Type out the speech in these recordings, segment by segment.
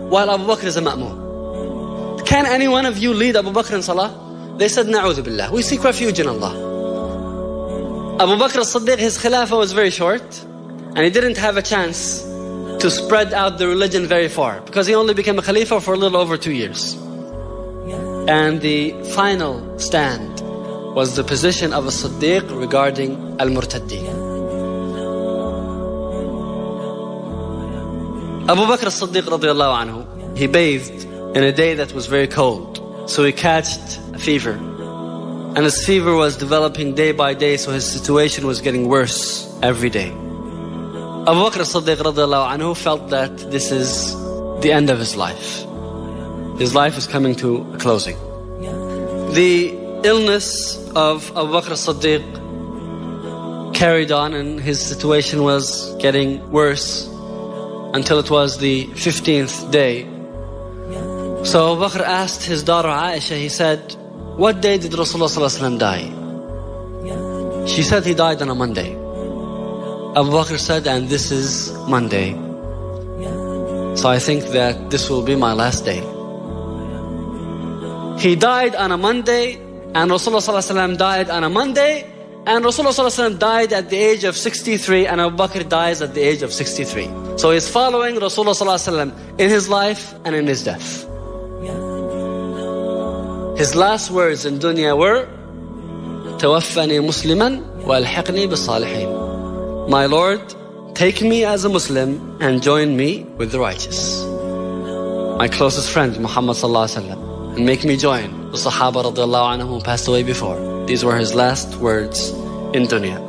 while Abu Bakr is a ma'mum. Can any one of you lead Abu Bakr in salah? They said, Na'udhu billah. We seek refuge in Allah. Abu Bakr as-Siddiq, his khilafah was very short, and he didn't have a chance to spread out the religion very far, because he only became a khalifa for a little over 2 years. And the final stand was the position of a Siddiq regarding al-Murtaddeen. Abu Bakr as-Siddiq radiyallahu anhu, he bathed in a day that was very cold. So he catched a fever. And his fever was developing day by day, so his situation was getting worse every day. Abu Bakr as-Siddiq radiyallahu anhu felt that this is the end of his life. His life is coming to a closing. The illness of Abu Bakr as-Siddiq carried on, and his situation was getting worse until it was the 15th day. So Abu Bakr asked his daughter Aisha, he said, what day did Rasulullah ﷺ die? She said he died on a Monday. Abu Bakr said, and this is Monday. So I think that this will be my last day. He died on a Monday, and Rasulullah ﷺ died on a Monday, and Rasulullah ﷺ died at the age of 63, and Abu Bakr dies at the age of 63. So he's following Rasulullah ﷺ in his life and in his death. His last words in dunya were, توفني مسلما والحقني بالصالحين. My Lord, take me as a Muslim and join me with the righteous. My closest friend Muhammad sallallahu alaihi wasallam, and make me join the Sahaba radiyallahu anhum who passed away before. These were his last words in dunya.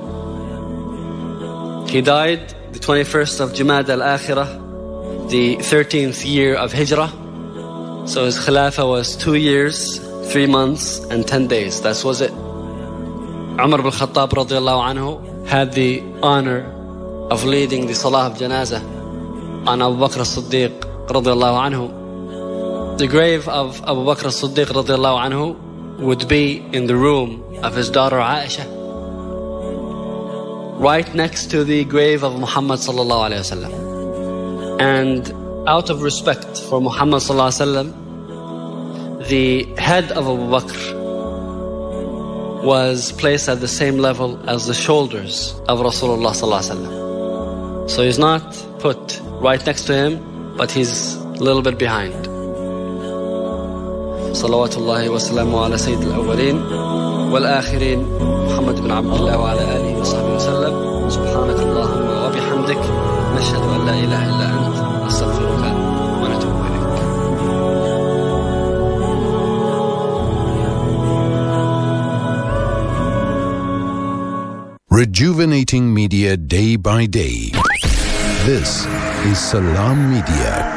He died the 21st of Jumad al-Akhirah, the 13th year of Hijrah. So his khilafah was 2 years, 3 months and 10 days. That was it. Umar ibn Khattab radiyallahu anhu had the honor of leading the Salah of Janazah on Abu Bakr as-Siddiq radiyallahu anhu. The grave of Abu Bakr as-Siddiq radiyallahu anhu would be in the room of his daughter Aisha, right next to the grave of Muhammad sallallahu alayhi wasallam. And out of respect for Muhammad sallallahu alayhi wasallam, the head of Abu Bakr was placed at the same level as the shoulders of Rasulullah sallallahu alaihi wasallam. So he's not put right next to him, but he's a little bit behind. Salawatullahi wa salamu ala Sayyid al-awwalin wal-akhirin Muhammad ibn Abdullah wa ala alihi wa sahbihi wa sallam. Subhanak Allahumma wa bihamdik, nashhadu an la ilaha illa ant, astaghfiruka wa natubu ilayk. Rejuvenating media day by day. This is Salam Media.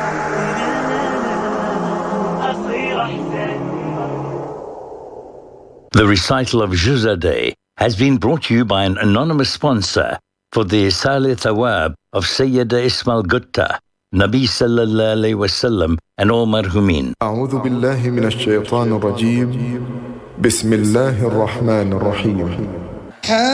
The recital of Juzadeh has been brought to you by an anonymous sponsor for the Isal Thawab of Sayyida Ismail Gutta, Nabi Sallallahu Alaihi Wasallam, and all marhumin. أعوذ بالله من الشيطان الرجيم. بسم الله الرحمن الرحيم.